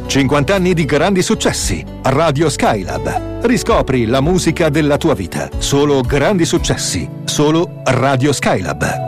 50 anni di grandi successi. Radio Skylab. Riscopri la musica della tua vita. Solo grandi successi. Solo Radio Skylab.